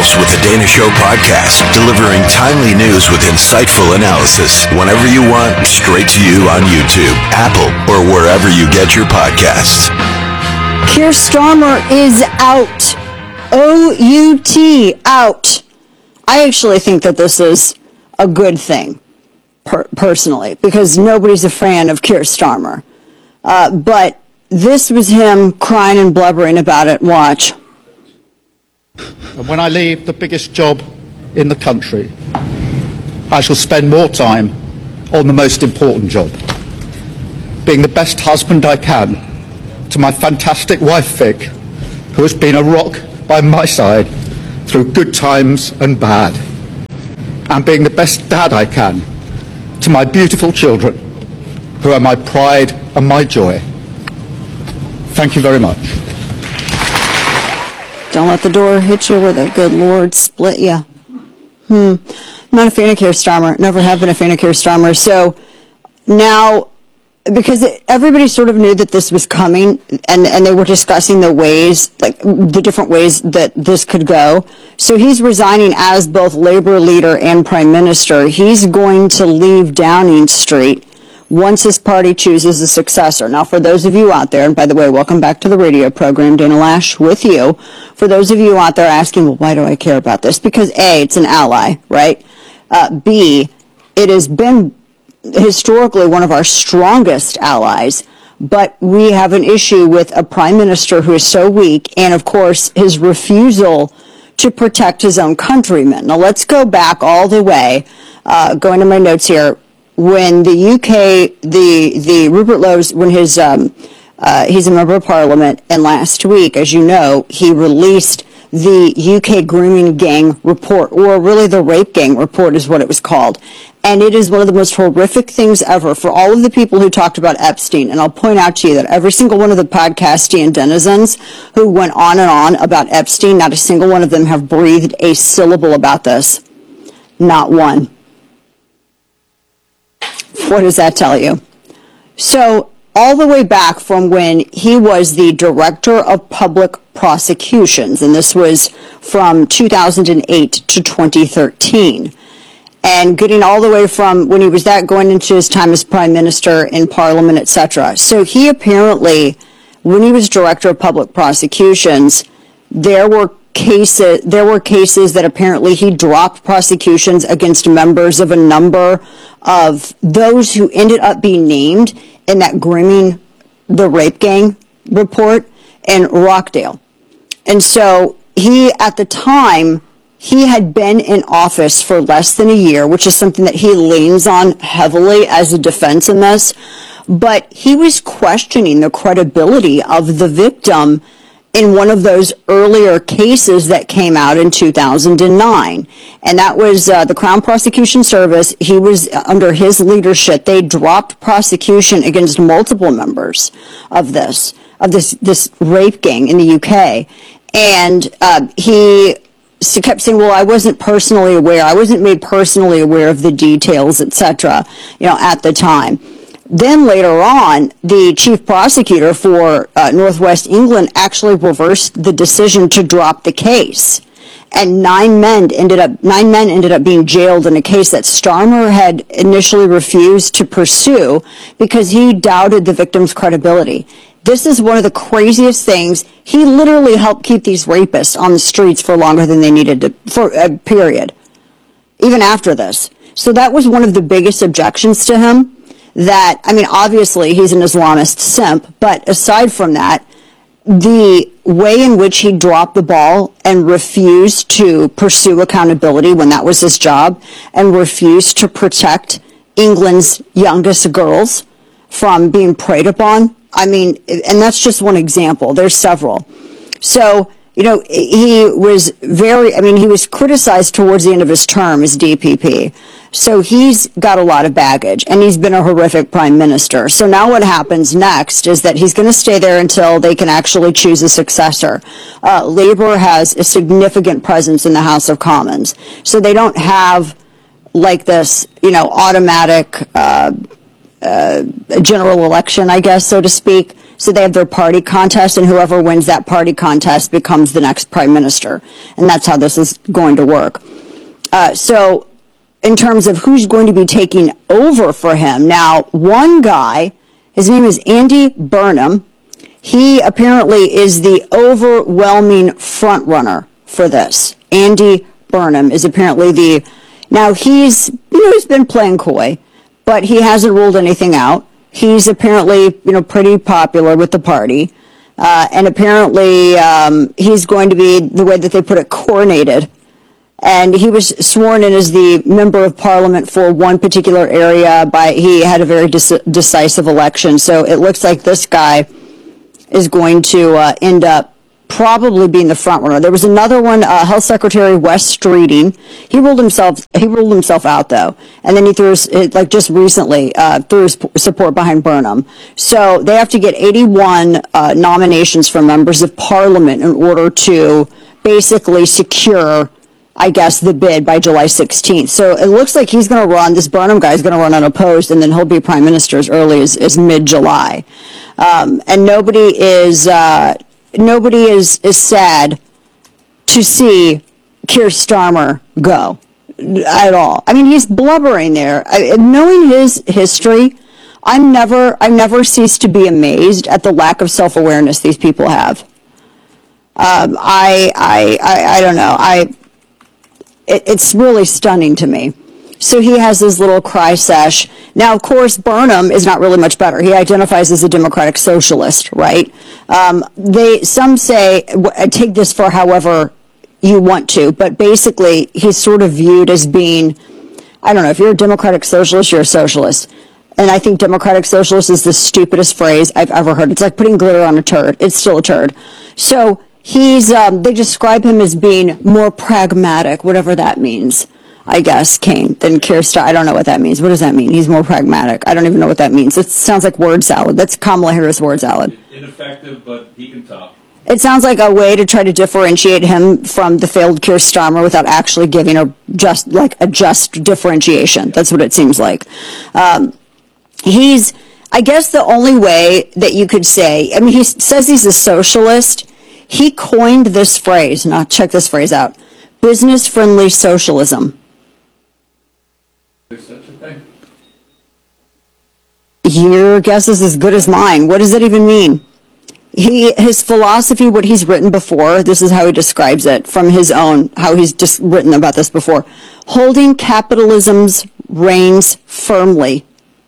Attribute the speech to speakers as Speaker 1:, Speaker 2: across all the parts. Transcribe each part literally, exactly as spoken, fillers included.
Speaker 1: News with the Dana Show podcast, delivering timely news with insightful analysis whenever you want, straight to you on YouTube, Apple, or wherever you get your podcasts.
Speaker 2: Keir Starmer is out. O U T, out. I actually think that this is a good thing, per- personally, because nobody's a fan of Keir Starmer. Uh, but this was him crying and blubbering about it. Watch.
Speaker 3: And when I leave the biggest job in the country, I shall spend more time on the most important job, being the best husband I can to my fantastic wife, Vic, who has been a rock by my side through good times and bad, and being the best dad I can to my beautiful children, who are my pride and my joy. Thank you very much.
Speaker 2: Don't let the door hit you where the good Lord split you. Hmm. Not a fan of Keir Starmer. Never have been a fan of Keir Starmer. So now, because it, everybody sort of knew that this was coming, and, and they were discussing the ways, like the different ways that this could go. So he's resigning as both Labour leader and Prime Minister. He's going to leave Downing Street once his party chooses a successor. Now, for those of you out there, and by the way, welcome back to the radio program, Dana Lash with you. For those of you out there asking, well, why do I care about this? Because A, it's an ally, right? Uh, B, it has been historically one of our strongest allies, but we have an issue with a prime minister who is so weak, and of course, his refusal to protect his own countrymen. Now, let's go back all the way, uh, going to my notes here. When the U K, the the Rupert Lowe's, when his um, uh, he's a member of Parliament, and last week, as you know, he released the U K grooming gang report, or really the rape gang report is what it was called, and it is one of the most horrific things ever for all of the people who talked about Epstein. And I'll point out to you that every single one of the podcastian denizens who went on and on about Epstein, not a single one of them have breathed a syllable about this, not one. What does that tell you? So all the way back from when he was the Director of Public Prosecutions, and this was from two thousand eight to twenty thirteen, and getting all the way from when he was that going into his time as Prime Minister in Parliament, et cetera. So he apparently, when he was Director of Public Prosecutions, there were cases there were cases that apparently he dropped prosecutions against members of a number of those who ended up being named in that grooming, the rape gang report in Rockdale. And so he, at the time, he had been in office for less than a year, which is something that he leans on heavily as a defense in this, but he was questioning the credibility of the victim in one of those earlier cases that came out in two thousand nine. And that was uh, the Crown Prosecution Service. He was under his leadership. They dropped prosecution against multiple members of this, of this, this rape gang in the U K. And uh, he kept saying, well, I wasn't personally aware. I wasn't made personally aware of the details, et cetera, you know, at the time. Then later on, the chief prosecutor for uh, Northwest England actually reversed the decision to drop the case, and nine men ended up nine men ended up being jailed in a case that Starmer had initially refused to pursue because he doubted the victim's credibility. This is one of the craziest things. He literally helped keep these rapists on the streets for longer than they needed to, for a period, even after this. So that was one of the biggest objections to him. That, I mean, obviously he's an Islamist simp, but aside from that, the way in which he dropped the ball and refused to pursue accountability when that was his job, and refused to protect England's youngest girls from being preyed upon, I mean, and that's just one example. There's several. So, you know, he was very, I mean, he was criticized towards the end of his term as D P P. So he's got a lot of baggage, and he's been a horrific prime minister. So now what happens next is that he's going to stay there until they can actually choose a successor. Uh, Labour has a significant presence in the House of Commons. So they don't have like this, you know, automatic uh, uh, general election, I guess, so to speak. So they have their party contest, and whoever wins that party contest becomes the next prime minister. And that's how this is going to work. Uh, so in terms of who's going to be taking over for him, now, one guy, his name is Andy Burnham. He apparently is the overwhelming front runner for this. Andy Burnham is apparently the, now he's, you know, he's been playing coy, but he hasn't ruled anything out. He's apparently, you know, pretty popular with the party. Uh, and apparently um, he's going to be, the way that they put it, coronated. And he was sworn in as the member of parliament for one particular area. By he had a very dec- decisive election. So it looks like this guy is going to uh, end up probably being the front runner. There was another one, uh, Health Secretary Wes Streeting. He ruled himself. He ruled himself out though, and then he threw his, like just recently uh, threw his support behind Burnham. So they have to get eighty-one uh, nominations from members of Parliament in order to basically secure, I guess, the bid by July sixteenth. So it looks like he's going to run. This Burnham guy is going to run unopposed, and then he'll be prime minister as early as, as mid-July. Um, and nobody is. Uh, Nobody is, is sad to see Keir Starmer go at all. I mean, he's blubbering there. I, knowing his history, I'm never, I never cease to be amazed at the lack of self-awareness these people have. Um, I, I, I, I don't know. I, it, it's really stunning to me. So he has his little cry sesh. Now, of course, Burnham is not really much better. He identifies as a democratic socialist, right? Um, they some say, take this for however you want to, but basically he's sort of viewed as being, I don't know, if you're a democratic socialist, you're a socialist. And I think democratic socialist is the stupidest phrase I've ever heard. It's like putting glitter on a turd. It's still a turd. So he's, um, they describe him as being more pragmatic, whatever that means. I guess, Kane, than Keir Starmer. I don't know what that means. What does that mean? He's more pragmatic. I don't even know what that means. It sounds like word salad. That's Kamala Harris word salad.
Speaker 4: Ineffective, but he can talk.
Speaker 2: It sounds like a way to try to differentiate him from the failed Keir Starmer without actually giving a just, like, a just differentiation. That's what it seems like. Um, he's, I guess the only way that you could say, I mean, he says he's a socialist. He coined this phrase. Now, check this phrase out. Business-friendly socialism.
Speaker 4: There's such a thing.
Speaker 2: Your guess is as good as mine. What does it even mean? He, his philosophy, what he's written before, this is how he describes it from his own, how he's just written about this before. Holding capitalism's reins firmly.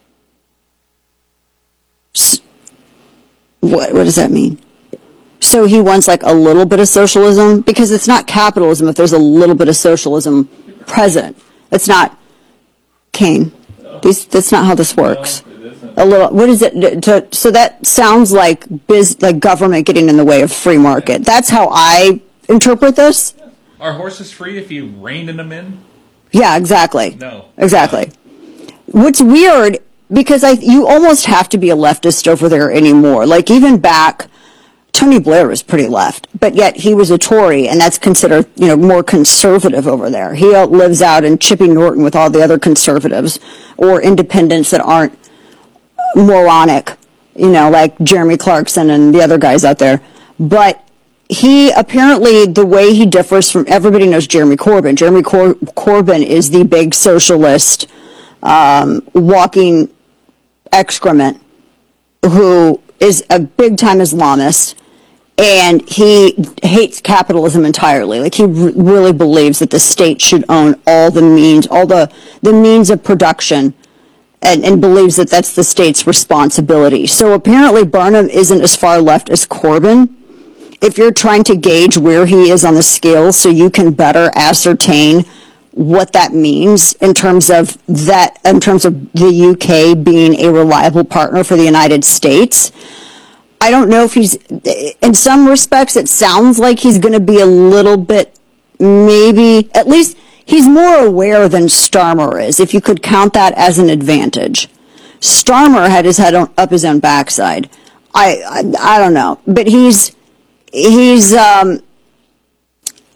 Speaker 2: What, what does that mean? So he wants like a little bit of socialism, because it's not capitalism if there's a little bit of socialism present. It's not, Kane. These, that's not how this works. A little. What is it? To, so that sounds like biz, like government getting in the way of free market. That's how I interpret this.
Speaker 4: Are horses free if you rein them in?
Speaker 2: Yeah, exactly.
Speaker 4: No.
Speaker 2: Exactly. What's weird, because I you almost have to be a leftist over there anymore. Like even back, Tony Blair was pretty left, but yet he was a Tory, and that's considered, you know, more conservative over there. He lives out in Chippy Norton with all the other conservatives or independents that aren't moronic, you know, like Jeremy Clarkson and the other guys out there. But he apparently, the way he differs from, everybody knows Jeremy Corbyn. Jeremy Cor- Corbyn is the big socialist, um, walking excrement who is a big-time Islamist, and he hates capitalism entirely. Like, he r- really believes that the state should own all the means, all the, the means of production, and, and believes that that's the state's responsibility. So apparently Burnham isn't as far left as Corbyn. If you're trying to gauge where he is on the scale so you can better ascertain what that means in terms of that, in terms of the U K being a reliable partner for the United States, I don't know if he's, in some respects, it sounds like he's going to be a little bit, maybe, at least he's more aware than Starmer is, if you could count that as an advantage. Starmer had his head on, up his own backside. I, I, I don't know, but he's, he's, um,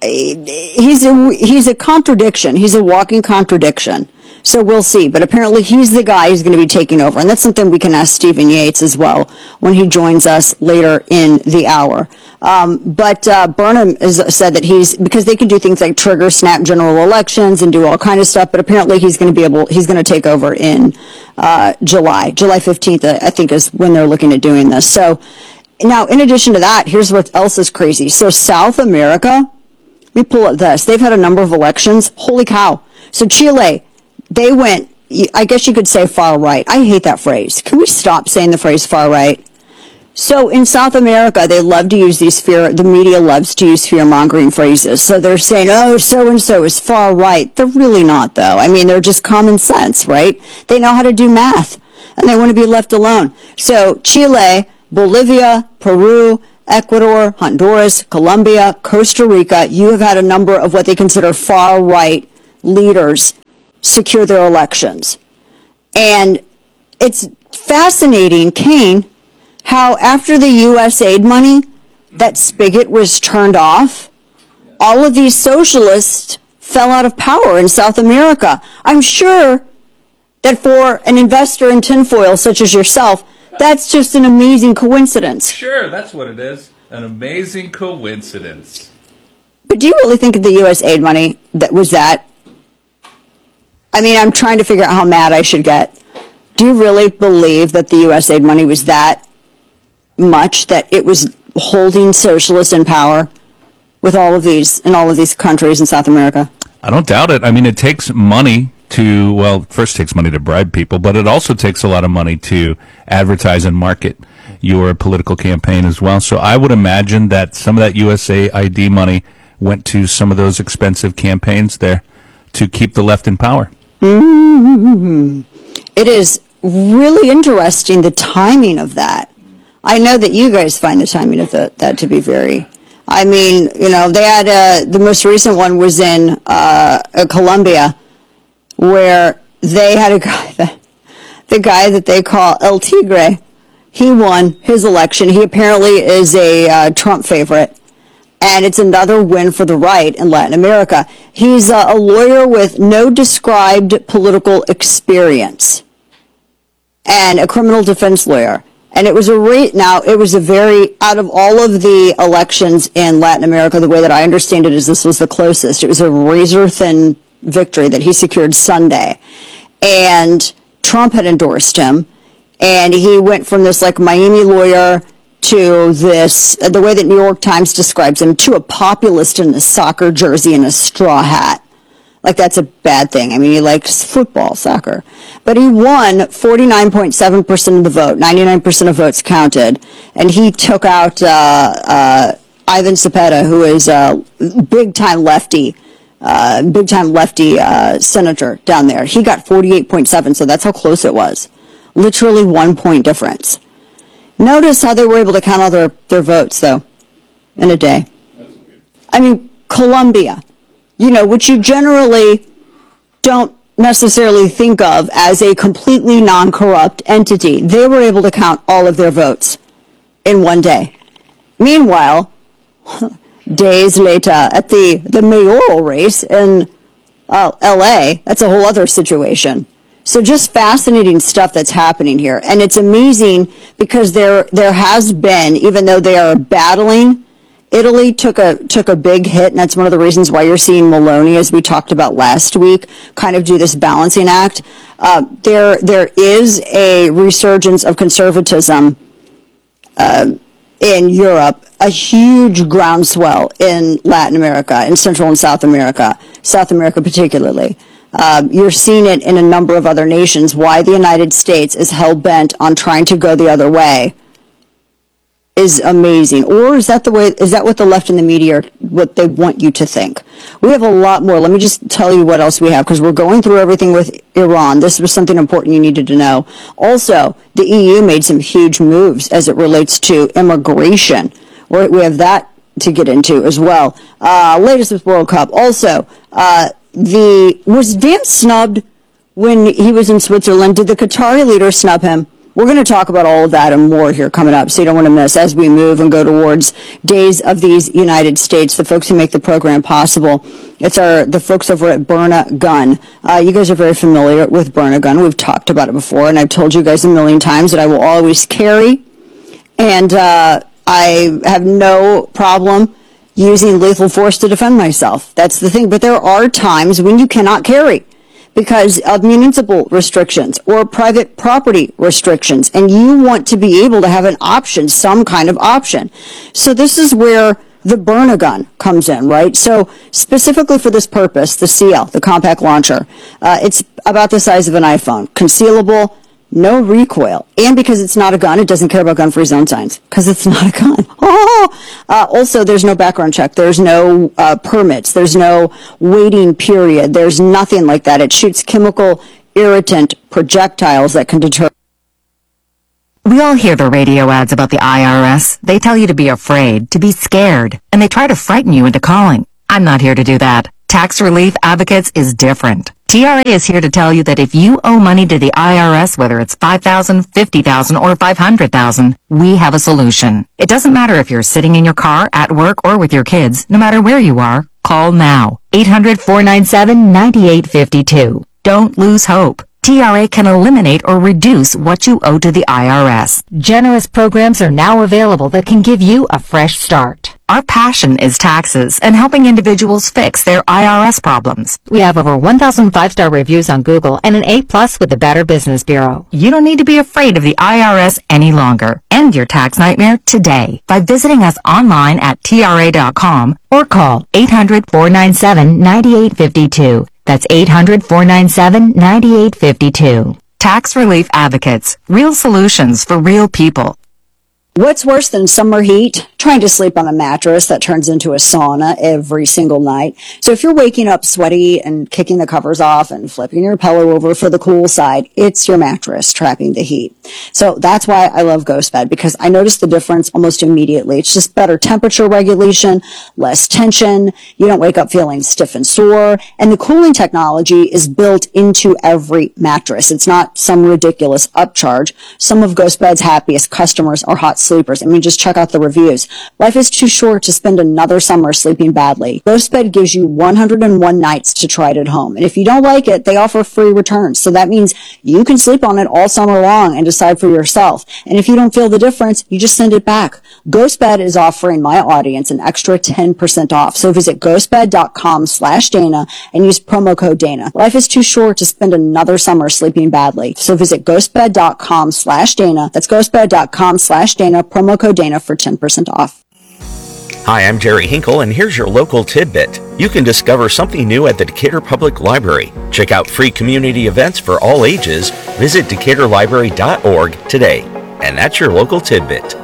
Speaker 2: he's a, he's a contradiction. He's a walking contradiction. So we'll see. But apparently he's the guy who's going to be taking over. And that's something we can ask Stephen Yates as well when he joins us later in the hour. Um, but uh, Burnham has said that he's, because they can do things like trigger snap general elections and do all kind of stuff, but apparently he's going to be able, he's going to take over in uh, July. July fifteenth, I think, is when they're looking at doing this. So now, in addition to that, here's what else is crazy. So South America, let me pull up this. They've had a number of elections. Holy cow. So Chile, they went, I guess you could say far right. I hate that phrase. Can we stop saying the phrase far right? So in South America, they love to use these fear, the media loves to use fear-mongering phrases. So they're saying, oh, so-and-so is far right. They're really not, though. I mean, they're just common sense, right? They know how to do math, and they want to be left alone. So Chile, Bolivia, Peru, Ecuador, Honduras, Colombia, Costa Rica, you have had a number of what they consider far-right leaders secure their elections. And it's fascinating, Kane, how after the U S aid money, that spigot was turned off, all of these socialists fell out of power in South America. I'm sure that for an investor in tinfoil such as yourself, that's just an amazing coincidence.
Speaker 4: Sure, that's what it is. An amazing coincidence.
Speaker 2: But do you really think the U S aid money that was that? I mean, I'm trying to figure out how mad I should get. Do you really believe that the U S aid money was that much, that it was holding socialists in power with all of these, in all of these countries in South America?
Speaker 5: I don't doubt it. I mean, it takes money to, well, first takes money to bribe people, but it also takes a lot of money to advertise and market your political campaign as well. So I would imagine that some of that U S A I D money went to some of those expensive campaigns there to keep the left in power.
Speaker 2: Mm-hmm. It is really interesting, the timing of that. I know that you guys find the timing of the, that to be very, I mean, you know, they had, uh, the most recent one was in uh, Colombia, where they had a guy, that, the guy that they call El Tigre, he won his election. He apparently is a uh, Trump favorite, and it's another win for the right in Latin America. He's uh, a lawyer with no described political experience and a criminal defense lawyer. And it was a re- now it was a very, out of all of the elections in Latin America, the way that I understand it is this was the closest. It was a razor thin victory that he secured Sunday. And Trump had endorsed him. And he went from this like Miami lawyer to this, uh, the way that New York Times describes him, to a populist in a soccer jersey and a straw hat. Like, that's a bad thing. I mean, he likes football, soccer. But he won forty-nine point seven percent of the vote, ninety-nine percent of votes counted. And he took out uh, uh, Ivan Cepeda, who is a big-time lefty, uh, big-time lefty uh, senator down there. He got forty-eight point seven, so that's how close it was. Literally one point difference. Notice how they were able to count all their, their votes, though, in a day. I mean, Colombia, you know, which you generally don't necessarily think of as a completely non-corrupt entity. They were able to count all of their votes in one day. Meanwhile, days later, at the, the mayoral race in uh, L A, that's a whole other situation. So just fascinating stuff that's happening here. And it's amazing because there there has been, even though they are battling, Italy took a took a big hit, and that's one of the reasons why you're seeing Meloni, as we talked about last week, kind of do this balancing act. Uh, there there is a resurgence of conservatism uh, in Europe, a huge groundswell in Latin America, in Central and South America, South America particularly. Uh, you're seeing it in a number of other nations. Why the United States is hell-bent on trying to go the other way is amazing. Or is that the way, is that what the left and the media, are, what they want you to think? We have a lot more. Let me just tell you what else we have, because we're going through everything with Iran. This was something important you needed to know. Also, the E U made some huge moves as it relates to immigration. We're, we have that to get into as well. Uh, latest with World Cup. Also, uh, the was Vance snubbed when he was in Switzerland? Did the Qatari leader snub him? we're going to talk about all of that and more here coming up, so you don't want to miss as we move and go towards Days of these United States, the folks who make the program possible. It's our the folks over at Byrna Gun. Uh, you guys are very familiar with Byrna Gun. We've talked about it before, and I've told you guys a million times that I will always carry, and uh, I have no problem using lethal force to defend myself. That's the thing. But there are times when you cannot carry because of municipal restrictions or private property restrictions, and you want to be able to have an option, some kind of option. So this is where the Byrna Gun comes in, right? So specifically for this purpose, the C L, the compact launcher, uh, it's about the size of an iPhone, concealable, no recoil, and because it's not a gun, it doesn't care about gun-free zone signs because it's not a gun. Oh! Uh, also, there's no background check. There's no uh, permits. There's no waiting period. There's nothing like that. It shoots chemical irritant projectiles that can deter.
Speaker 6: We all hear the radio ads about the I R S. They tell you to be afraid, to be scared, and they try to frighten you into calling. I'm not here to do that. Tax Relief Advocates is different. T R A is here to tell you that if you owe money to the I R S, whether it's five thousand dollars, fifty thousand dollars, or five hundred thousand dollars, we have a solution. It doesn't matter if you're sitting in your car, at work, or with your kids. No matter where you are, call now. eight hundred, four nine seven, nine eight five two. Don't lose hope. T R A can eliminate or reduce what you owe to the I R S. Generous programs are now available that can give you a fresh start. Our passion is taxes and helping individuals fix their I R S problems. We have over one thousand five-star reviews on Google and an A plus with the Better Business Bureau. You don't need to be afraid of the I R S any longer. End your tax nightmare today by visiting us online at T R A dot com or call eight hundred, four nine seven, nine eight five two. That's eight hundred, four nine seven, nine eight five two. Tax Relief Advocates. Real solutions for real people.
Speaker 2: What's worse than summer heat? Trying to sleep on a mattress that turns into a sauna every single night. So if you're waking up sweaty and kicking the covers off and flipping your pillow over for the cool side, it's your mattress trapping the heat. So that's why I love GhostBed, because I notice the difference almost immediately. It's just better temperature regulation, less tension. You don't wake up feeling stiff and sore. And the cooling technology is built into every mattress. It's not some ridiculous upcharge. Some of GhostBed's happiest customers are hot sleepers. I mean, just check out the reviews. Life is too short to spend another summer sleeping badly. GhostBed gives you one hundred one nights to try it at home. And if you don't like it, they offer free returns. So that means you can sleep on it all summer long and decide for yourself. And if you don't feel the difference, you just send it back. GhostBed is offering my audience an extra ten percent off. So visit ghostbed.com slash Dana and use promo code Dana. Life is too short to spend another summer sleeping badly. So visit ghostbed.com slash Dana. That's ghostbed.com slash Dana. Promo code Dana for ten percent off.
Speaker 7: Hi, I'm Jerry Hinkle, and here's your local tidbit. You can discover something new at the Decatur Public Library. Check out free community events for all ages. Visit decatur library dot org today. And that's your local tidbit.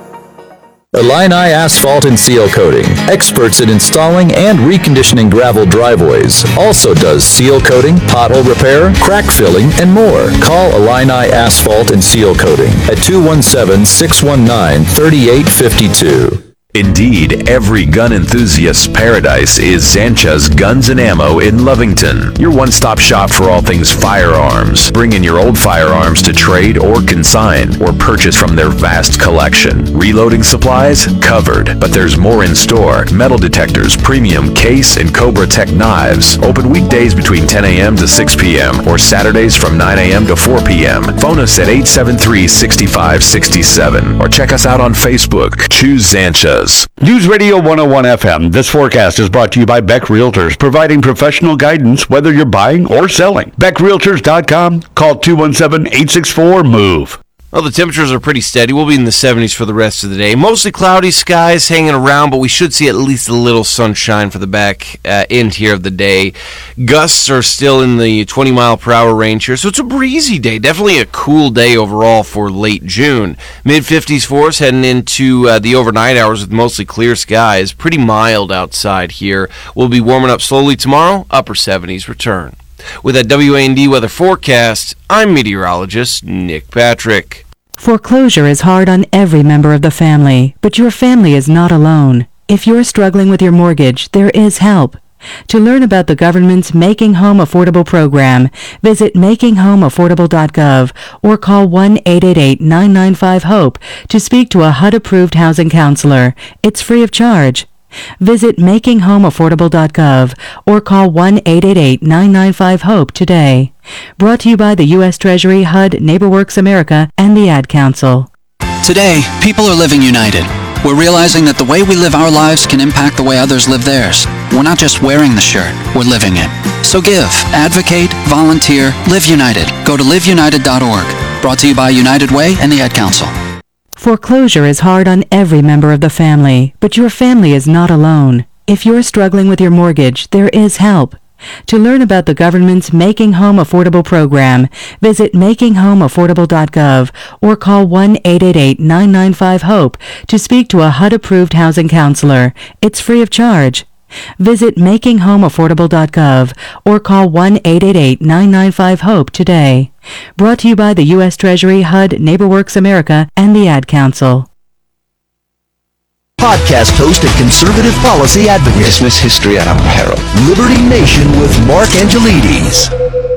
Speaker 8: Illini Asphalt and Seal Coating, experts in installing and reconditioning gravel driveways. Also does seal coating, pothole repair, crack filling, and more. Call Illini Asphalt and Seal Coating at two one seven, six one nine, three eight five two.
Speaker 1: Indeed, every gun enthusiast's paradise is Zancha's Guns and Ammo in Lovington, your one-stop shop for all things firearms. Bring in your old firearms to trade or consign, or purchase from their vast collection. Reloading supplies? Covered, but there's more in store. Metal detectors, premium case and Cobra Tech knives. Open weekdays between ten a.m. to six p.m. or Saturdays from nine a.m. to four p.m. Phone us at eight seven three, six five six seven or check us out on Facebook. Choose Zancha.
Speaker 9: News Radio one oh one F M. This forecast is brought to you by Beck Realtors, providing professional guidance whether you're buying or selling. Beck Realtors dot com. Call two one seven, eight six four, MOVE.
Speaker 10: Well, the temperatures are pretty steady. We'll be in the seventies for the rest of the day. Mostly cloudy skies hanging around, but we should see at least a little sunshine for the back uh, end here of the day. Gusts are still in the twenty mile per hour range here, so it's a breezy day. Definitely a cool day overall for late June. mid fifties for us heading into uh, the overnight hours with mostly clear skies. Pretty mild outside here. We'll be warming up slowly tomorrow. Upper seventies return. With that W A N D weather forecast, I'm meteorologist Nick Patrick.
Speaker 11: Foreclosure is hard on every member of the family, but your family is not alone. If you're struggling with your mortgage, there is help. To learn about the government's Making Home Affordable program, visit making home affordable dot gov or call one eight eight eight, nine nine five, HOPE to speak to a H U D-approved housing counselor. It's free of charge. Visit making home affordable dot gov or call one eight eight eight, nine nine five, HOPE today. Brought to you by the U S Treasury, H U D, NeighborWorks America, and the Ad Council.
Speaker 12: Today, people are living united. We're realizing that the way we live our lives can impact the way others live theirs. We're not just wearing the shirt, we're living it. So give, advocate, volunteer, live united. Go to live united dot org. Brought to you by United Way and the Ad Council.
Speaker 11: Foreclosure is hard on every member of the family, but your family is not alone. If you're struggling with your mortgage, there is help. To learn about the government's Making Home Affordable program, visit making home affordable dot gov or call one eight eight eight, nine nine five, HOPE to speak to a H U D-approved housing counselor. It's free of charge. Visit making home affordable dot gov or call one eight eight eight, nine nine five, HOPE today. Brought to you by the U S Treasury, H U D, NeighborWorks America, and the Ad Council.
Speaker 13: Podcast host and conservative policy advocate.
Speaker 14: Dismiss history at our peril.
Speaker 13: Liberty Nation with Mark Angelides.